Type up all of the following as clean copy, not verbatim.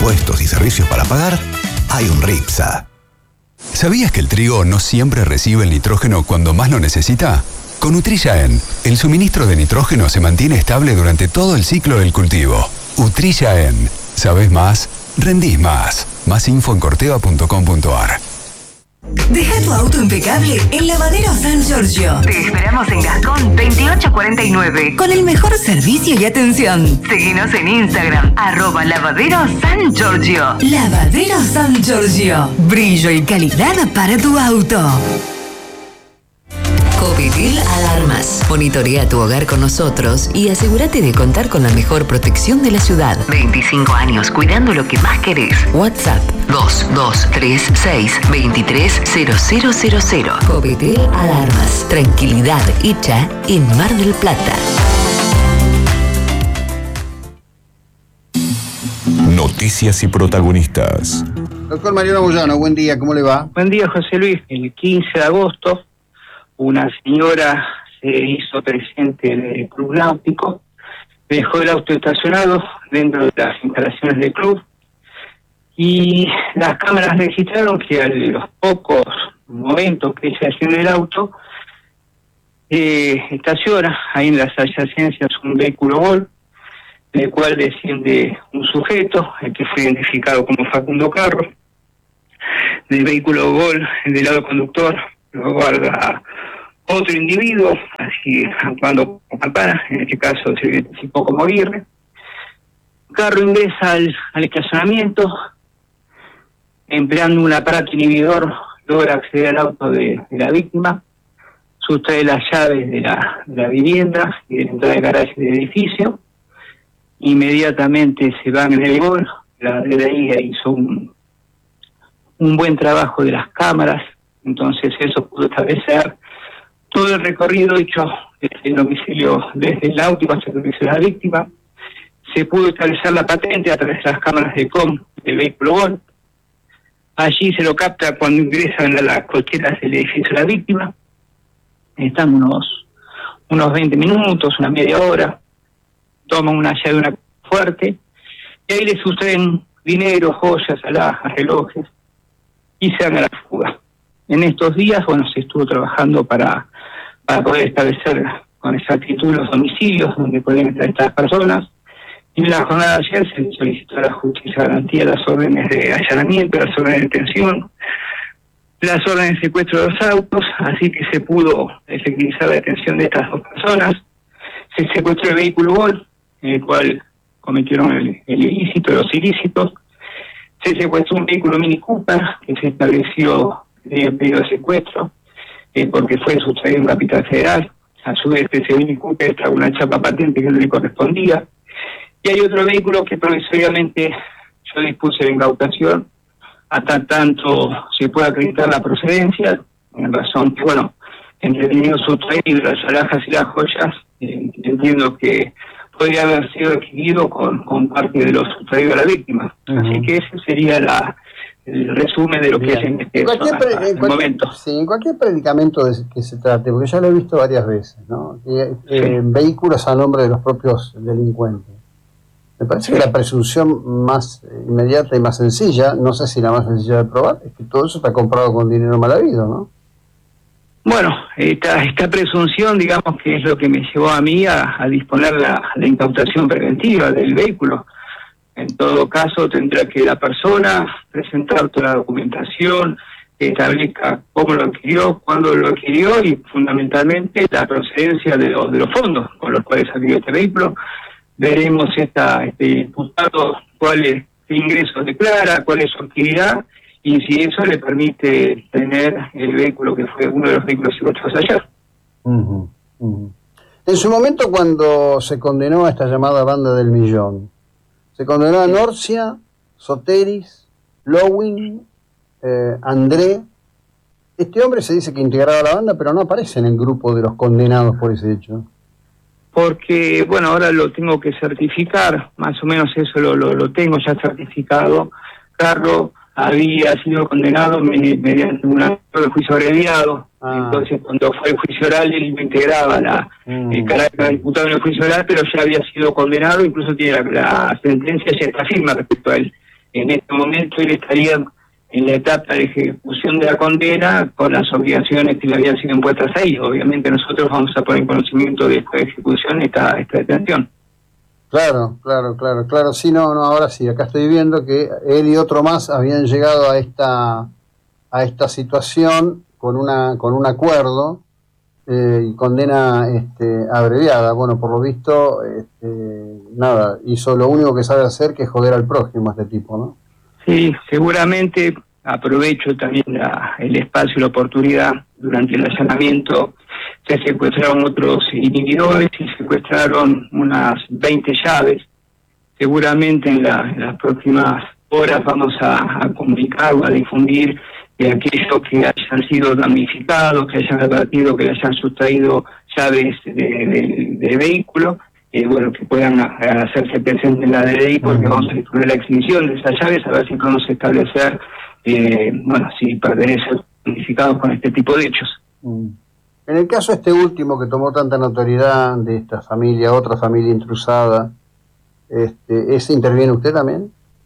impuestos y servicios para pagar, hay un RIPSA. ¿Sabías que el trigo no siempre recibe el nitrógeno cuando más lo necesita? Con Utrilla N, el suministro de nitrógeno se mantiene estable durante todo el ciclo del cultivo. Utrilla N. ¿Sabés más? Rendís más. Más info en corteva.com.ar. Deja tu auto impecable en Lavadero San Giorgio. Te esperamos en Gascón 2849 con el mejor servicio y atención. Seguinos en Instagram @Lavadero San Giorgio. Lavadero San Giorgio. Brillo y calidad para tu auto. Covidil Alarmas. Monitorea tu hogar con nosotros y asegúrate de contar con la mejor protección de la ciudad. 25 años cuidando lo que más querés. WhatsApp 2236230000. Covidil Alarmas. Tranquilidad hecha en Mar del Plata. Noticias y protagonistas. Doctor Mariano Moyano, buen día, ¿cómo le va? Buen día, José Luis. El 15 de agosto, una señora se hizo presente en el Club Náutico, dejó el auto estacionado dentro de las instalaciones del club y las cámaras registraron que a los pocos momentos que ella salió del auto, estaciona ahí en las adyacencias un vehículo Gol, del cual desciende un sujeto, el que fue identificado como Facundo Carro. Del vehículo Gol, del lado conductor, lo guarda otro individuo, así actuando como campana, en este caso se identificó como Aguirre. Carro ingresa al estacionamiento, empleando un aparato inhibidor, logra acceder al auto de la víctima, sustrae las llaves de la vivienda y de la entrada de garaje del edificio. Inmediatamente se van en el Gol. La DDI hizo un buen trabajo de las cámaras, entonces eso pudo establecer todo el recorrido hecho desde el domicilio, desde el náutico hasta el domicilio de la víctima. Se pudo establecer la patente a través de las cámaras de COM del vehículo Gol. Allí se lo capta cuando ingresan a las cocheras del edificio de la víctima. Están unos 20 minutos, una media hora. Toman una llave de una fuerte y ahí le sustraen dinero, joyas, alhajas, relojes y se dan a la fuga. En estos días, se estuvo trabajando para poder establecer con exactitud los domicilios donde pueden estar estas personas. Y en la jornada de ayer se solicitó a la justicia garantía las órdenes de allanamiento, las órdenes de detención, las órdenes de secuestro de los autos, así que se pudo efectivizar la detención de estas dos personas. Se secuestró el vehículo Gol, en el cual cometieron el ilícito, los ilícitos. Se secuestró un vehículo Mini Cooper, que se estableció el pedido de secuestro, porque fue sustraído en Capital Federal. A su vez, ese Mini Cooper trajo una chapa patente que no le correspondía. Y hay otro vehículo que provisoriamente yo dispuse de incautación hasta tanto se pueda acreditar la procedencia, en razón que, entre el dinero sustraído, las alhajas y las joyas, entiendo que podría haber sido adquirido con parte de lo sustraído a la víctima. Así que ese sería el resumen de lo que es la investigación hasta el momento. Sí, en cualquier predicamento que se trate, porque ya lo he visto varias veces, ¿no? Vehículos a nombre de los propios delincuentes. Me parece que la presunción más inmediata y más sencilla, no sé si la más sencilla de probar, es que todo eso está comprado con dinero mal habido, ¿no? Esta presunción, digamos, que es lo que me llevó a mí a disponer la incautación preventiva del vehículo. En todo caso, tendrá que la persona presentar toda la documentación, que establezca cómo lo adquirió, cuándo lo adquirió y, fundamentalmente, la procedencia de los fondos con los cuales adquirió este vehículo. Veremos este imputado cuáles ingresos declara, cuál es su actividad y si eso le permite tener el vehículo que fue uno de los vehículos secuestrados ayer. En su momento, cuando se condenó a esta llamada banda del millón, se condenó a Norcia, Soteris, Lowin, André. Este hombre se dice que integraba la banda, pero no aparece en el grupo de los condenados por ese hecho. Porque, ahora lo tengo que certificar, más o menos eso lo tengo ya certificado. Carro había sido condenado mediante un acto de juicio abreviado. Entonces, cuando fue el juicio oral, él integraba el carácter de diputado en el juicio oral, pero ya había sido condenado, incluso tiene la sentencia ya está firme respecto a él. en este momento él estaría en la etapa de ejecución de la condena con las obligaciones que le habían sido impuestas ahí. Obviamente nosotros vamos a poner en conocimiento de esta ejecución, esta detención. Claro. Sí, no, ahora sí, acá estoy viendo que él y otro más habían llegado a esta situación con un acuerdo y condena abreviada. Bueno, por lo visto, nada, hizo lo único que sabe hacer, que es joder al prójimo este tipo, ¿no? Sí, seguramente aprovecho también el espacio y la oportunidad. Durante el allanamiento se secuestraron otros inhibidores y secuestraron unas 20 llaves. Seguramente en las próximas horas vamos a comunicar o a difundir aquellos que hayan sido damnificados, que hayan advertido, que le hayan sustraído llaves de vehículo, bueno, que puedan hacerse presentes en la DDI, porque vamos a disponer la exhibición de esas llaves, a ver si podemos establecer, bueno, si pertenecen damnificados con este tipo de hechos. En el caso último que tomó tanta notoriedad de esta familia, otra familia intrusada, ¿ese interviene usted también?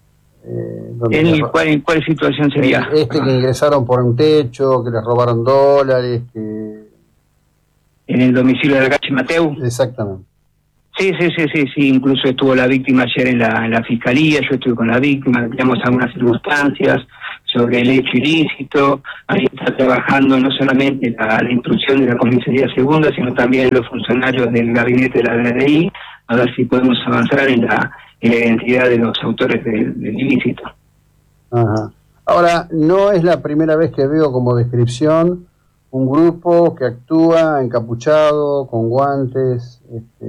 ¿En cuál situación sería? Que ingresaron por un techo, que les robaron dólares, que... ¿En el domicilio de la calle Mateu? Exactamente. Sí, incluso estuvo la víctima ayer en la fiscalía, yo estuve con la víctima, teníamos algunas circunstancias sobre el hecho ilícito. Ahí está trabajando no solamente la instrucción de la comisaría segunda, sino también los funcionarios del gabinete de la DDI, a ver si podemos avanzar en la identidad de los autores del ilícito. Ajá. Ahora, no es la primera vez que veo como descripción un grupo que actúa encapuchado, con guantes.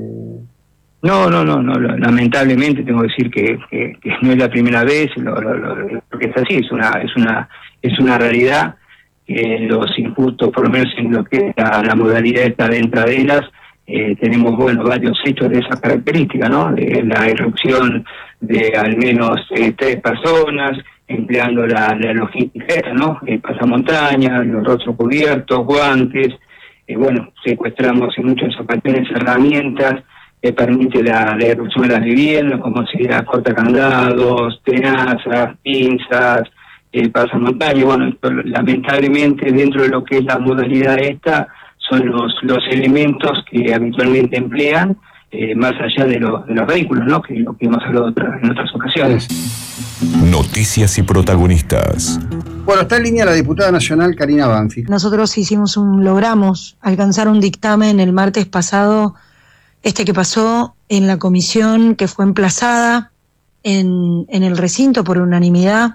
No, lamentablemente tengo que decir que no es la primera vez, porque es así, es una realidad que los injustos, por lo menos en lo que es la modalidad esta de entraderas, tenemos varios hechos de esa característica, ¿no? De la irrupción de al menos 3 personas, empleando la logística esta, ¿no? Pasamontañas, los rostros cubiertos, guantes, secuestramos en muchas ocasiones herramientas que permite la irrupción de las viviendas, como sería cortacandados, tenazas, pinzas, pasamontañas. Lamentablemente dentro de lo que es la modalidad esta, son los elementos que habitualmente emplean, más allá de los vehículos, ¿no? Que lo que hemos hablado en otras ocasiones. Noticias y protagonistas. Bueno, está en línea la diputada nacional Karina Banfi. Nosotros logramos alcanzar un dictamen el martes pasado, que pasó en la comisión que fue emplazada en el recinto por unanimidad.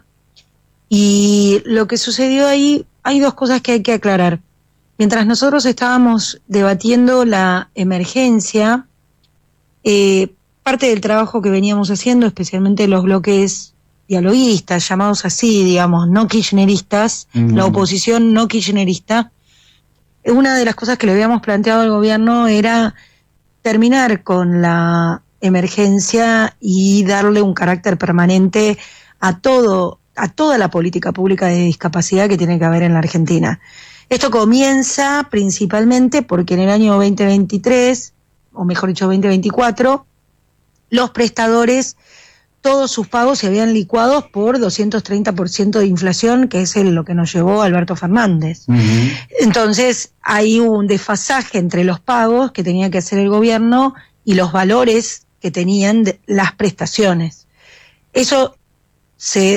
Y lo que sucedió ahí, hay 2 cosas que hay que aclarar. Mientras nosotros estábamos debatiendo la emergencia, parte del trabajo que veníamos haciendo, especialmente los bloques dialoguistas, llamados así, digamos, no kirchneristas, la oposición no kirchnerista, una de las cosas que le habíamos planteado al gobierno era terminar con la emergencia y darle un carácter permanente a toda la política pública de discapacidad que tiene que haber en la Argentina. Esto comienza principalmente porque en el año 2023, o mejor dicho 2024, los prestadores, todos sus pagos se habían licuado por 230% de inflación, que es lo que nos llevó Alberto Fernández. Entonces hay un desfasaje entre los pagos que tenía que hacer el gobierno y los valores que tenían las prestaciones. Eso se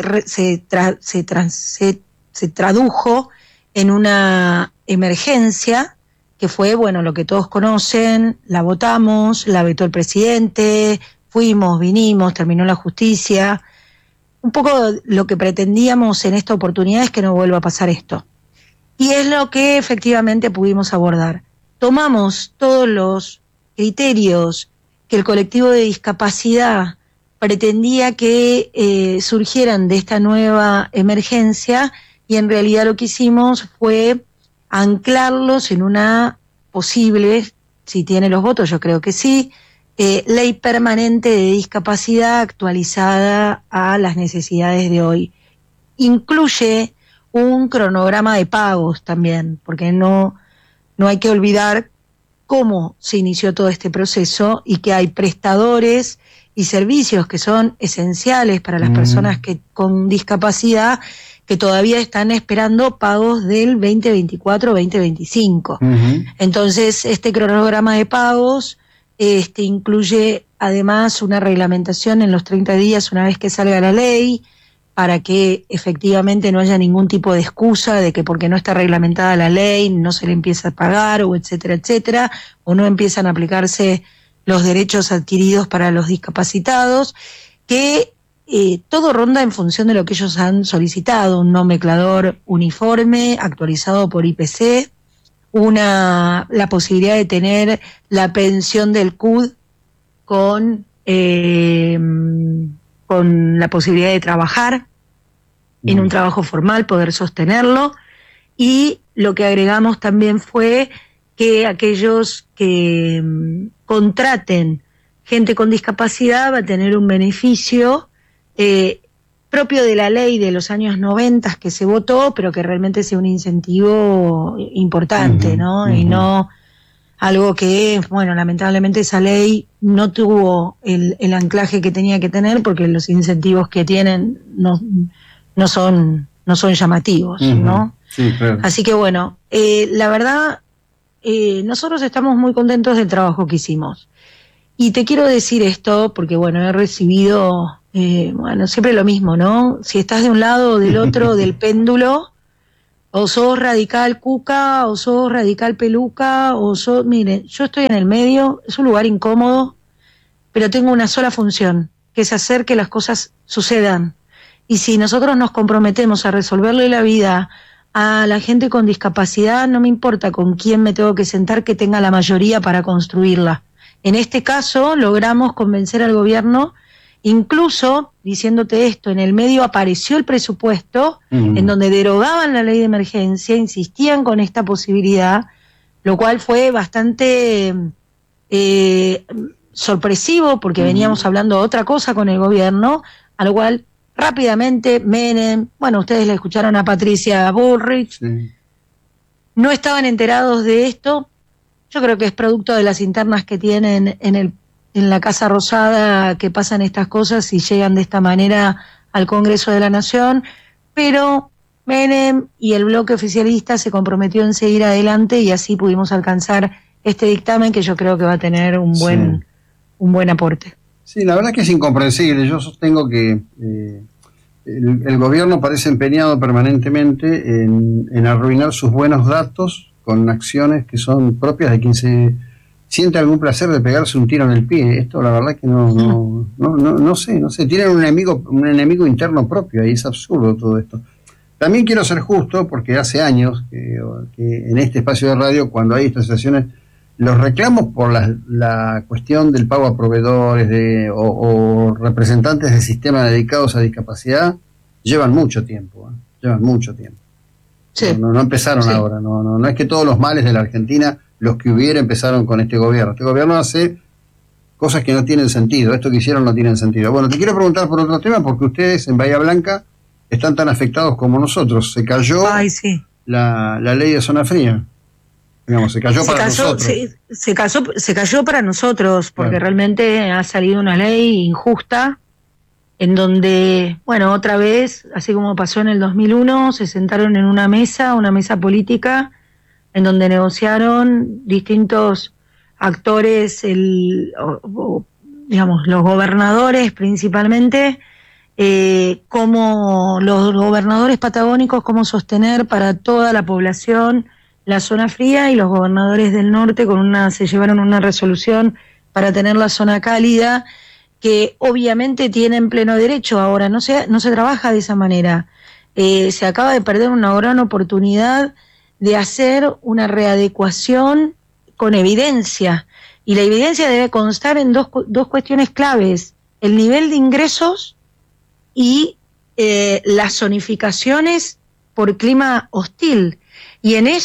tradujo en una emergencia que fue, lo que todos conocen, la votamos, la vetó el presidente, fuimos, vinimos, terminó la justicia. Un poco lo que pretendíamos en esta oportunidad es que no vuelva a pasar esto. Y es lo que efectivamente pudimos abordar. Tomamos todos los criterios que el colectivo de discapacidad pretendía que surgieran de esta nueva emergencia, y en realidad lo que hicimos fue anclarlos en una posible, si tiene los votos, yo creo que sí, ley permanente de discapacidad actualizada a las necesidades de hoy. Incluye un cronograma de pagos también, porque no hay que olvidar cómo se inició todo este proceso y que hay prestadores y servicios que son esenciales para las personas con discapacidad, que todavía están esperando pagos del 2024-2025. Entonces, este cronograma de pagos incluye además una reglamentación en los 30 días una vez que salga la ley, para que efectivamente no haya ningún tipo de excusa de que porque no está reglamentada la ley no se le empieza a pagar, o etcétera, o no empiezan a aplicarse los derechos adquiridos para los discapacitados, que todo ronda en función de lo que ellos han solicitado: un nomenclador uniforme actualizado por IPC, la posibilidad de tener la pensión del CUD con la posibilidad de trabajar en un trabajo formal, poder sostenerlo, y lo que agregamos también fue que aquellos que contraten gente con discapacidad va a tener un beneficio propio de la ley de los años 90 que se votó, pero que realmente sea un incentivo importante, ¿no? Y no algo que, bueno, lamentablemente esa ley no tuvo el anclaje que tenía que tener, porque los incentivos que tienen no son llamativos, ¿no? Sí, claro. Así que bueno, la verdad, nosotros estamos muy contentos del trabajo que hicimos. Y te quiero decir esto porque, bueno, he recibido, siempre lo mismo, ¿no? Si estás de un lado o del otro del péndulo, o sos radical cuca, o sos radical peluca, miren, yo estoy en el medio, es un lugar incómodo, pero tengo una sola función, que es hacer que las cosas sucedan. Y si nosotros nos comprometemos a resolverle la vida a la gente con discapacidad, no me importa con quién me tengo que sentar que tenga la mayoría para construirla. En este caso logramos convencer al gobierno, incluso diciéndote esto, en el medio apareció el presupuesto en donde derogaban la ley de emergencia, insistían con esta posibilidad, lo cual fue bastante sorpresivo, porque veníamos hablando otra cosa con el gobierno, a lo cual rápidamente Menem, bueno, ustedes le escucharon a Patricia Bullrich, no estaban enterados de esto. Yo creo que es producto de las internas que tienen en la Casa Rosada, que pasan estas cosas y llegan de esta manera al Congreso de la Nación, pero Menem y el bloque oficialista se comprometió en seguir adelante, y así pudimos alcanzar este dictamen que yo creo que va a tener un buen aporte. Sí, la verdad que es incomprensible. Yo sostengo que el gobierno parece empeñado permanentemente en arruinar sus buenos datos con acciones que son propias de quien se siente algún placer de pegarse un tiro en el pie. Esto la verdad que no sé. Tienen un enemigo interno propio, y es absurdo todo esto. También quiero ser justo, porque hace años que en este espacio de radio, cuando hay estas situaciones, los reclamos por la cuestión del pago a proveedores o representantes del sistema dedicados a discapacidad llevan mucho tiempo. Sí. No empezaron ahora, no es que todos los males de la Argentina, los que hubiera, empezaron con este gobierno. Este gobierno hace cosas que no tienen sentido, esto que hicieron no tiene sentido. Bueno, te quiero preguntar por otro tema, porque ustedes en Bahía Blanca están tan afectados como nosotros. Se cayó la ley de zona fría. Digamos, se cayó para nosotros. Se cayó para nosotros, porque realmente ha salido una ley injusta, en donde, bueno, otra vez, así como pasó en el 2001, se sentaron en una mesa política, en donde negociaron distintos actores, digamos, los gobernadores principalmente, como los gobernadores patagónicos, cómo sostener para toda la población la zona fría, y los gobernadores del norte se llevaron una resolución para tener la zona cálida, que obviamente tienen pleno derecho. Ahora no se trabaja de esa manera. Se acaba de perder una gran oportunidad de hacer una readecuación con evidencia, y la evidencia debe constar en dos cuestiones claves: el nivel de ingresos y las zonificaciones por clima hostil. Y en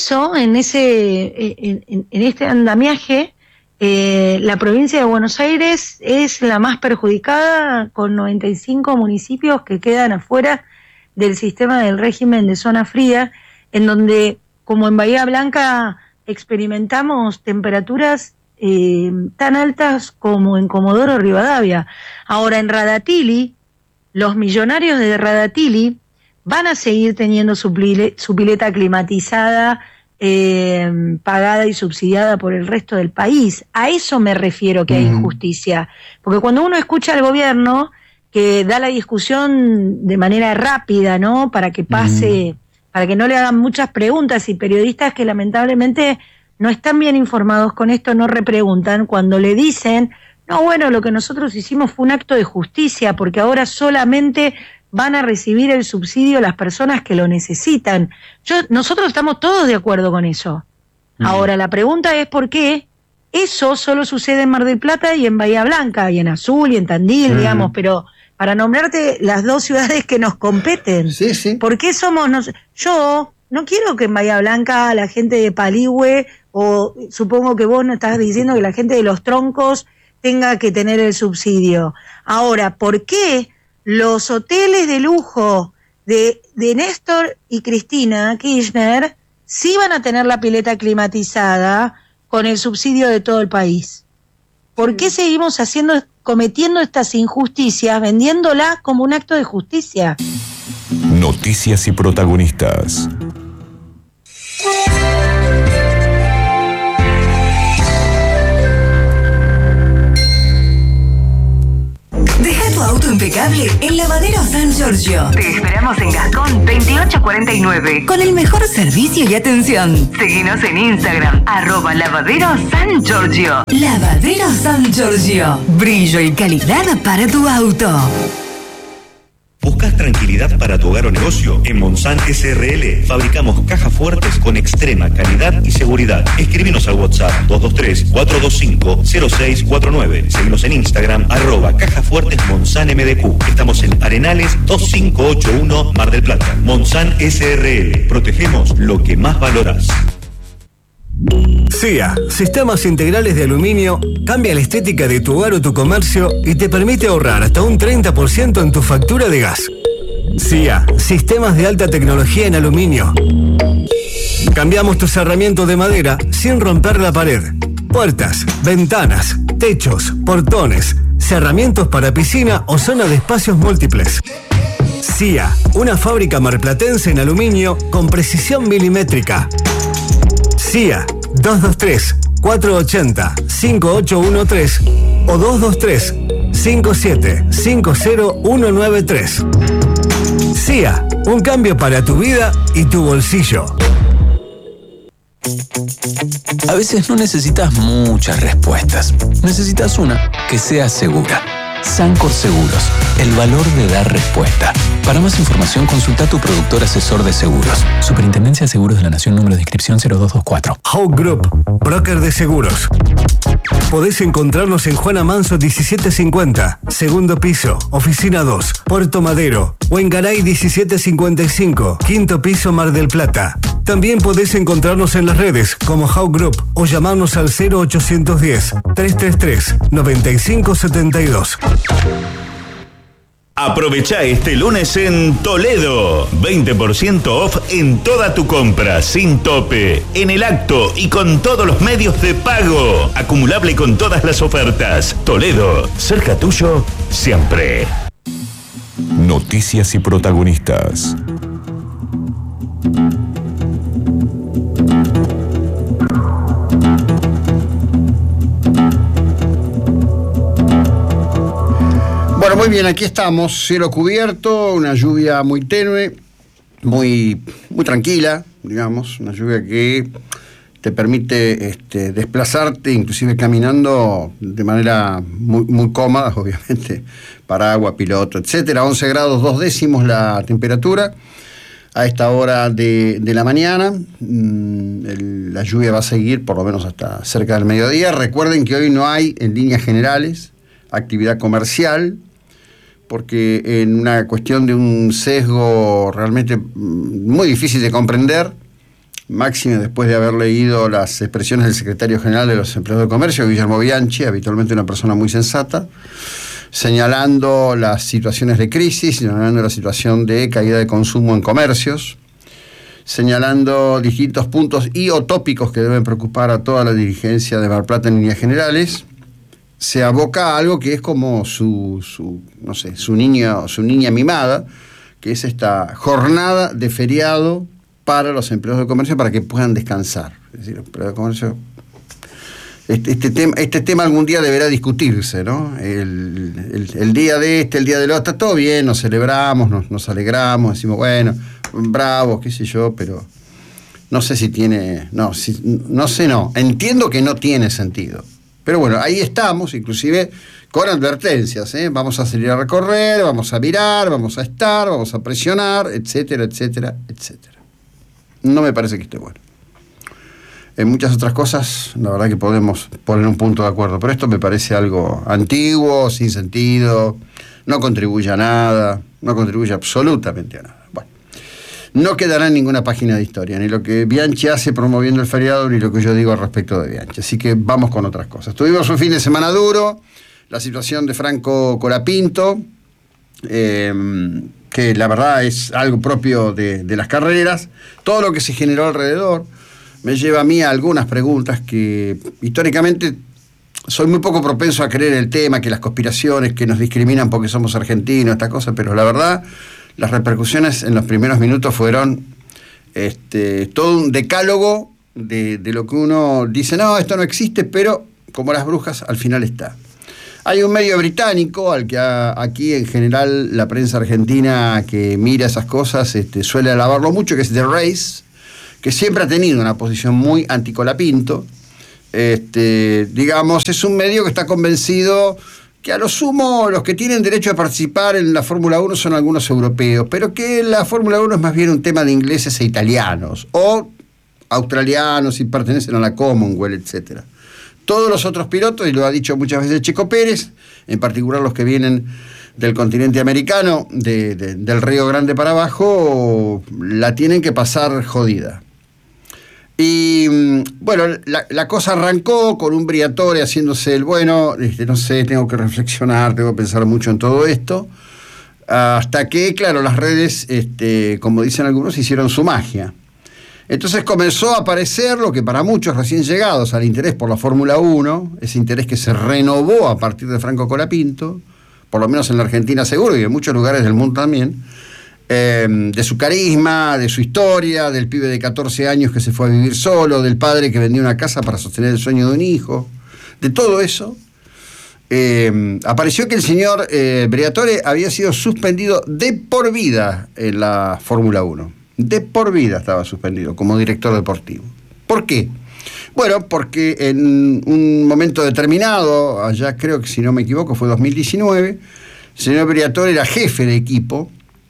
este andamiaje, la provincia de Buenos Aires es la más perjudicada, con 95 municipios que quedan afuera del sistema del régimen de zona fría, en donde, como en Bahía Blanca, experimentamos temperaturas tan altas como en Comodoro Rivadavia. Ahora en Radatili, los millonarios de Radatili van a seguir teniendo su pileta climatizada, pagada y subsidiada por el resto del país. A eso me refiero que hay injusticia. Porque cuando uno escucha al gobierno que da la discusión de manera rápida, ¿no? Para que pase, para que no le hagan muchas preguntas, y periodistas que lamentablemente no están bien informados con esto no repreguntan, cuando le dicen, no, bueno, lo que nosotros hicimos fue un acto de justicia, porque ahora solamente van a recibir el subsidio las personas que lo necesitan. Nosotros estamos todos de acuerdo con eso. Ahora, la pregunta es por qué eso solo sucede en Mar del Plata y en Bahía Blanca, y en Azul y en Tandil, digamos, pero para nombrarte las dos ciudades que nos competen. Sí, sí. ¿Por qué somos...? Yo no quiero que en Bahía Blanca la gente de Paligüe, o supongo que vos no estás diciendo que la gente de Los Troncos tenga que tener el subsidio. Ahora, ¿por qué los hoteles de lujo de Néstor y Cristina Kirchner sí van a tener la pileta climatizada con el subsidio de todo el país? ¿Por qué seguimos cometiendo estas injusticias, vendiéndolas como un acto de justicia? Noticias y protagonistas. Deja tu auto impecable en Lavadero San Giorgio. Te esperamos en Gascón 2849 con el mejor servicio y atención. Seguinos en Instagram, @Lavadero San Giorgio. Lavadero San Giorgio. Brillo y calidad para tu auto. ¿Buscas tranquilidad para tu hogar o negocio? En Monsan SRL fabricamos cajas fuertes con extrema calidad y seguridad. Escríbenos al WhatsApp 223-425-0649. Seguinos en Instagram @cajafuertesmonsanmdq. Estamos en Arenales 2581 Mar del Plata. Monsan SRL. Protegemos lo que más valorás. CIA, Sistemas Integrales de Aluminio, cambia la estética de tu hogar o tu comercio y te permite ahorrar hasta un 30% en tu factura de gas. CIA, Sistemas de Alta Tecnología en Aluminio. Cambiamos tu cerramiento de madera sin romper la pared. Puertas, ventanas, techos, portones, cerramientos para piscina o zona de espacios múltiples. CIA, una fábrica marplatense en aluminio con precisión milimétrica. CIA 223-480-5813 o 223-5750-193. CIA, un cambio para tu vida y tu bolsillo. A veces no necesitas muchas respuestas. Necesitas una que sea segura. Sancor Seguros, el valor de dar respuesta. Para más información, consulta a tu productor asesor de seguros. Superintendencia de Seguros de la Nación, número de inscripción 0224. Hawk Group, broker de seguros. Podés encontrarnos en Juana Manso 1750, segundo piso, oficina 2, Puerto Madero, o en Garay 1755, quinto piso, Mar del Plata. También podés encontrarnos en las redes como Hawk Group o llamarnos al 0810-333-9572. Aprovecha este lunes en Toledo. 20% off en toda tu compra, sin tope, en el acto y con todos los medios de pago. Acumulable con todas las ofertas. Toledo, cerca tuyo, siempre. Noticias y protagonistas. Bueno, muy bien, aquí estamos, cielo cubierto, una lluvia muy tenue, muy tranquila, digamos, una lluvia que te permite desplazarte, inclusive caminando de manera muy cómoda, obviamente, paraguas, piloto, etcétera. 11 grados 2 décimos la temperatura a esta hora de la mañana. La lluvia va a seguir por lo menos hasta cerca del mediodía. Recuerden que hoy no hay, en líneas generales, actividad comercial, porque en una cuestión de un sesgo realmente muy difícil de comprender, máxime después de haber leído las expresiones del secretario general de los empleados de comercio, Guillermo Bianchi, habitualmente una persona muy sensata, señalando las situaciones de crisis, señalando la situación de caída de consumo en comercios, señalando distintos puntos y o tópicos que deben preocupar a toda la dirigencia de Mar del Plata en líneas generales, se aboca a algo que es como su niña mimada, que es esta jornada de feriado para los empleados de comercio para que puedan descansar. Es decir, los empleados de comercio... Este tema algún día deberá discutirse, ¿no? El día el día del otro, está todo bien, nos celebramos, nos alegramos, decimos, bueno, bravo, qué sé yo, pero no sé si tiene... No, entiendo que no tiene sentido. Pero bueno, ahí estamos, inclusive con advertencias, ¿eh? Vamos a salir a recorrer, vamos a mirar, vamos a estar, vamos a presionar, etcétera, etcétera, etcétera. No me parece que esté bueno. En muchas otras cosas, la verdad que podemos poner un punto de acuerdo, pero esto me parece algo antiguo, sin sentido, no contribuye a nada, no contribuye absolutamente a nada. Bueno, no quedará en ninguna página de historia, ni lo que Bianchi hace promoviendo el feriado, ni lo que yo digo al respecto de Bianchi. Así que vamos con otras cosas. Tuvimos un fin de semana duro, la situación de Franco Colapinto, que la verdad es algo propio de las carreras, todo lo que se generó alrededor. Me lleva a mí a algunas preguntas que históricamente soy muy poco propenso a creer el tema, que las conspiraciones, que nos discriminan porque somos argentinos, esta cosa, pero la verdad, las repercusiones en los primeros minutos fueron todo un decálogo de lo que uno dice, no, esto no existe, pero como las brujas, al final está. Hay un medio británico al que aquí en general la prensa argentina que mira esas cosas suele alabarlo mucho, que es The Race, que siempre ha tenido una posición muy anticolapinto. Digamos, es un medio que está convencido que a lo sumo los que tienen derecho a participar en la Fórmula 1 son algunos europeos, pero que la Fórmula 1 es más bien un tema de ingleses e italianos, o australianos y pertenecen a la Commonwealth, etc. Todos los otros pilotos, y lo ha dicho muchas veces Checo Pérez, en particular los que vienen del continente americano, del Río Grande para abajo, la tienen que pasar jodida. Y bueno, la cosa arrancó con un Briatore haciéndose el bueno, no sé, tengo que reflexionar, tengo que pensar mucho en todo esto, hasta que, claro, las redes, como dicen algunos, hicieron su magia. Entonces comenzó a aparecer lo que para muchos recién llegados al interés por la Fórmula 1, ese interés que se renovó a partir de Franco Colapinto, por lo menos en la Argentina seguro y en muchos lugares del mundo también, de su carisma, de su historia, del pibe de 14 años que se fue a vivir solo, del padre que vendió una casa para sostener el sueño de un hijo, de todo eso, apareció que el señor Briatore había sido suspendido de por vida en la Fórmula 1. De por vida estaba suspendido como director deportivo. ¿Por qué? Bueno, porque en un momento determinado, allá creo que si no me equivoco fue 2019, el señor Briatore era jefe de equipo,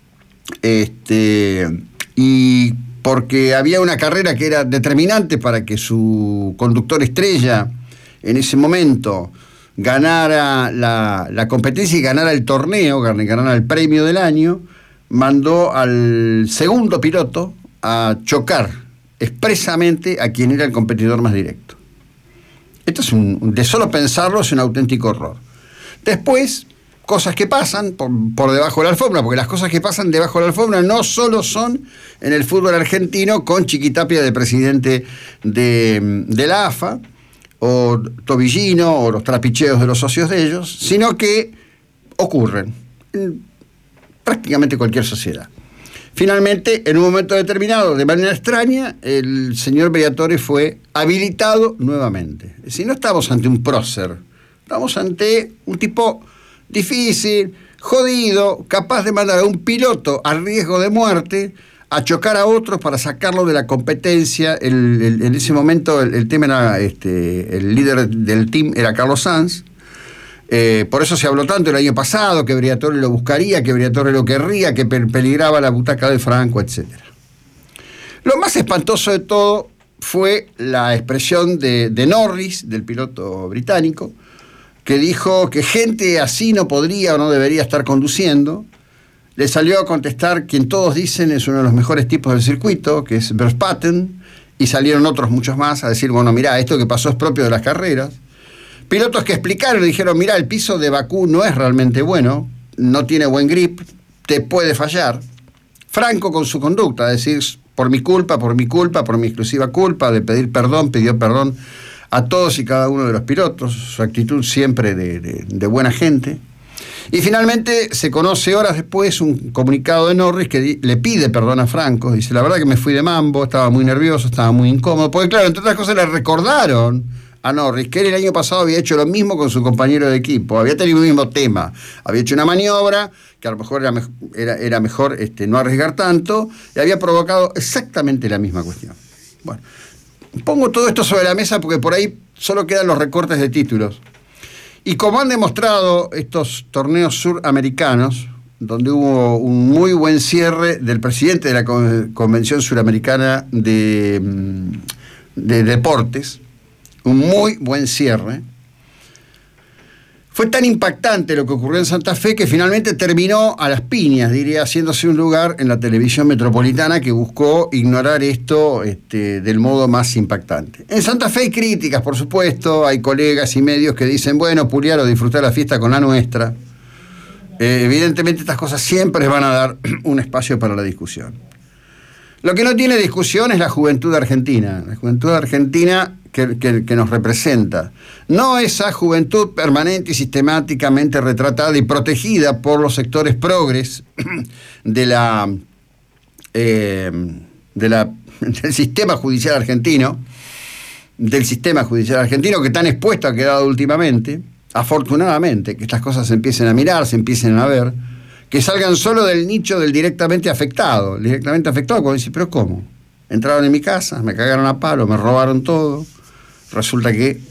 y porque había una carrera que era determinante para que su conductor estrella en ese momento ganara la competencia y ganara el torneo, ganara el premio del año, mandó al segundo piloto a chocar expresamente a quien era el competidor más directo. Esto es de solo pensarlo es un auténtico horror. Después, cosas que pasan por debajo de la alfombra, porque las cosas que pasan debajo de la alfombra no solo son en el fútbol argentino con Chiquitapia de presidente de la AFA, o Tobillino, o los trapicheos de los socios de ellos, sino que ocurren en prácticamente cualquier sociedad. Finalmente, en un momento determinado, de manera extraña, el señor Briatore fue habilitado nuevamente. Es decir, no estamos ante un prócer, estamos ante un tipo difícil, jodido, capaz de mandar a un piloto a riesgo de muerte a chocar a otros para sacarlo de la competencia. En ese momento el tema era, el líder del team era Carlos Sainz. Por eso se habló tanto el año pasado, que Briatore lo buscaría, que Briatore lo querría, que peligraba la butaca de Franco, etc. Lo más espantoso de todo fue la expresión de Norris, del piloto británico, que dijo que gente así no podría o no debería estar conduciendo. Le salió a contestar quien todos dicen es uno de los mejores tipos del circuito, que es Verstappen, y salieron otros muchos más a decir, bueno, mirá, esto que pasó es propio de las carreras. Pilotos que explicaron y dijeron, mirá, el piso de Bakú no es realmente bueno, no tiene buen grip, te puede fallar. Franco con su conducta, es decir, por mi exclusiva culpa de pedir perdón, pidió perdón a todos y cada uno de los pilotos, su actitud siempre de buena gente. Y finalmente se conoce horas después un comunicado de Norris que le pide perdón a Franco. Dice, la verdad que me fui de mambo, estaba muy nervioso, estaba muy incómodo. Porque claro, entre otras cosas le recordaron a Norris que él el año pasado había hecho lo mismo con su compañero de equipo. Había tenido el mismo tema. Había hecho una maniobra que a lo mejor era mejor no arriesgar tanto, y había provocado exactamente la misma cuestión. Bueno, pongo todo esto sobre la mesa porque por ahí solo quedan los recortes de títulos. Y como han demostrado estos torneos suramericanos, donde hubo un muy buen cierre del presidente de la Convención Suramericana de Deportes, un muy buen cierre, fue tan impactante lo que ocurrió en Santa Fe que finalmente terminó a las piñas, diría, haciéndose un lugar en la televisión metropolitana que buscó ignorar esto del modo más impactante. En Santa Fe hay críticas, por supuesto, hay colegas y medios que dicen, bueno, Puliaro disfrutar la fiesta con la nuestra. Evidentemente estas cosas siempre van a dar un espacio para la discusión. Lo que no tiene discusión es la juventud argentina que nos representa. No esa juventud permanente y sistemáticamente retratada y protegida por los sectores progres del sistema judicial argentino, que tan expuesto ha quedado últimamente, afortunadamente, que estas cosas se empiecen a mirar, se empiecen a ver, que salgan solo del nicho del directamente afectado, cuando dice, pero ¿cómo? Entraron en mi casa, me cagaron a palo, me robaron todo. Resulta que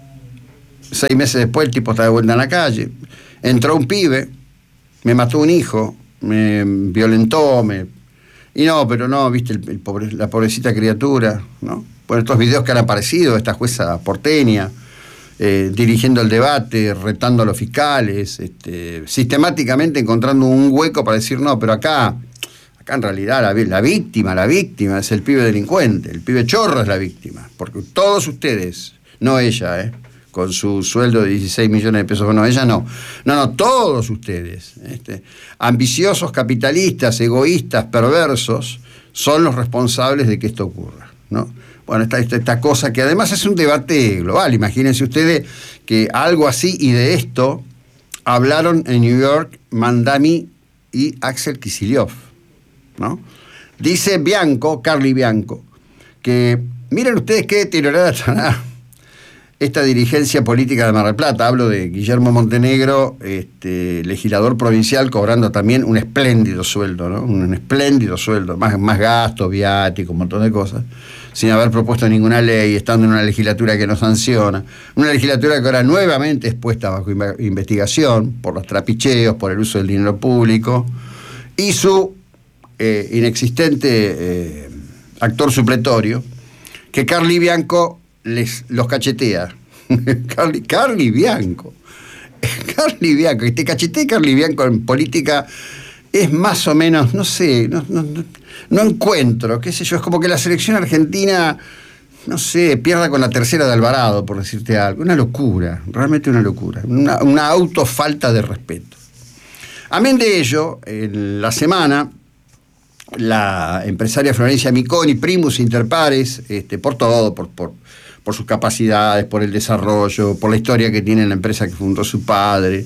6 meses después el tipo está de vuelta en la calle. Entró un pibe, me mató un hijo, me violentó, y no, pero no, viste, la pobrecita criatura, ¿no? Por estos videos que han aparecido, esta jueza porteña, dirigiendo el debate, retando a los fiscales, sistemáticamente encontrando un hueco para decir, no, pero acá en realidad la víctima es el pibe delincuente, el pibe chorro es la víctima, porque todos ustedes, no ella, con su sueldo de 16 millones de pesos, no, ella no, todos ustedes, ambiciosos, capitalistas, egoístas, perversos, son los responsables de que esto ocurra, ¿no? Bueno, esta cosa que además es un debate global. Imagínense ustedes que algo así y de esto hablaron en New York Mandami y Axel Kicillof, ¿no? Dice Carly Bianco, que miren ustedes qué deteriorada estará esta dirigencia política de Mar del Plata. Hablo de Guillermo Montenegro, legislador provincial, cobrando también un espléndido sueldo, ¿no? Un espléndido sueldo, más gasto, viático, un montón de cosas, sin haber propuesto ninguna ley, estando en una legislatura que no sanciona, una legislatura que ahora nuevamente es puesta bajo investigación por los trapicheos, por el uso del dinero público, y su inexistente actor supletorio, que Carly Bianco los cachetea. Carly Bianco, que te cachetee Carly Bianco en política es más o menos, no sé, no encuentro, qué sé yo, es como que la selección argentina, no sé, pierda con la tercera de Alvarado, por decirte algo. Una locura, realmente una locura, una autofalta de respeto. Amén de ello, en la semana, la empresaria Florencia Miconi, primus inter pares, por todo, por sus capacidades, por el desarrollo, por la historia que tiene la empresa que fundó su padre,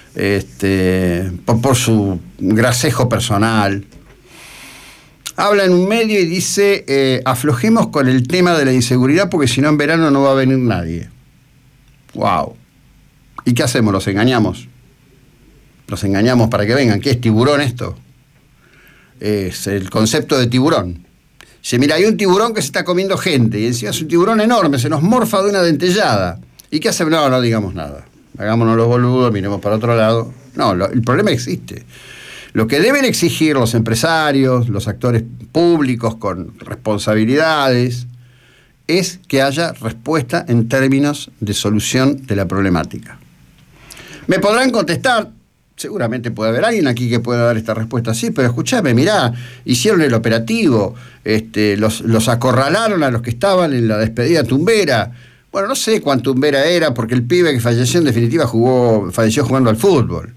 por su gracejo personal, habla en un medio y dice, aflojemos con el tema de la inseguridad porque si no en verano no va a venir nadie. ¡Wow! ¿Y qué hacemos? ¿Los engañamos? ¿Los engañamos para que vengan? ¿Qué es tiburón esto? Es el concepto de tiburón. Dice, mira, hay un tiburón que se está comiendo gente y encima es un tiburón enorme, se nos morfa de una dentellada. ¿Y qué hacemos? No digamos nada. Hagámonos los boludos, miremos para otro lado. No, el problema existe. Lo que deben exigir los empresarios, los actores públicos con responsabilidades, es que haya respuesta en términos de solución de la problemática. Me podrán contestar, seguramente puede haber alguien aquí que pueda dar esta respuesta así, pero escúchame, mirá, hicieron el operativo, los acorralaron a los que estaban en la despedida tumbera. Bueno, no sé cuán tumbera era, porque el pibe que falleció en definitiva falleció jugando al fútbol.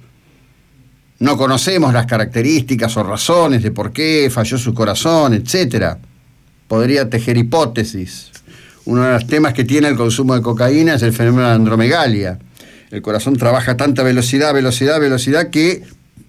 No conocemos las características o razones de por qué falló su corazón, etcétera. podría tejer hipótesis. Uno de los temas que tiene el consumo de cocaína es el fenómeno de andromegalia. El corazón trabaja a tanta velocidad que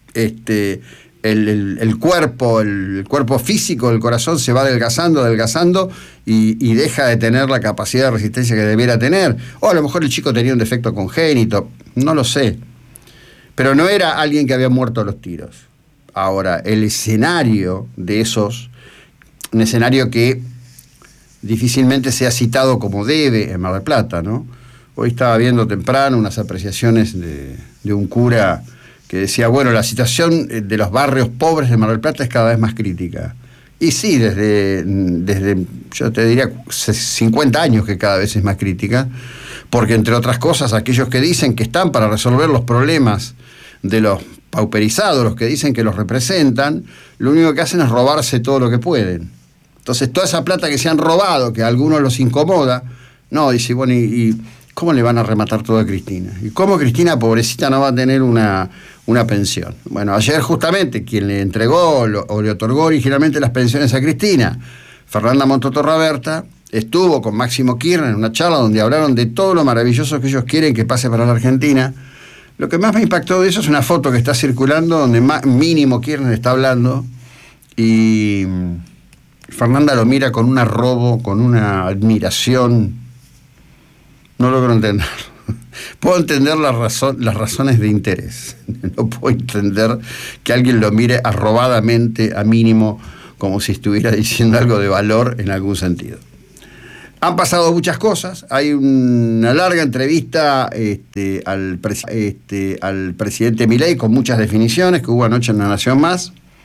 el cuerpo físico del corazón se va adelgazando y deja de tener la capacidad de resistencia que debiera tener. O a lo mejor el chico tenía un defecto congénito, no lo sé. Pero no era alguien que había muerto a los tiros. Ahora, el escenario de esos, un escenario que difícilmente sea citado como debe en Mar del Plata, ¿no? Hoy estaba viendo temprano unas apreciaciones de un cura que decía, bueno, la situación de los barrios pobres de Mar del Plata es cada vez más crítica. Y sí, desde yo te diría 50 años que cada vez es más crítica, porque entre otras cosas aquellos que dicen que están para resolver los problemas de los pauperizados, los que dicen que los representan, lo único que hacen es robarse todo lo que pueden. Entonces toda esa plata que se han robado, que a algunos los incomoda, no, dice, bueno, ¿y cómo le van a rematar todo a Cristina? ¿Y cómo Cristina, pobrecita, no va a tener una pensión? Bueno, ayer justamente quien le entregó o le otorgó originalmente las pensiones a Cristina, Fernanda Montoto Raberta, estuvo con Máximo Kirchner en una charla donde hablaron de todo lo maravilloso que ellos quieren que pase para la Argentina. Lo que más me impactó de eso es una foto que está circulando donde mínimo Kirchner está hablando y Fernanda lo mira con un arrobo, con una admiración. No logro entender. Puedo entender las razones de interés. No puedo entender que alguien lo mire arrobadamente a mínimo como si estuviera diciendo algo de valor en algún sentido. Han pasado muchas cosas. Hay una larga entrevista al presidente Milei con muchas definiciones que hubo anoche en La Nación Más.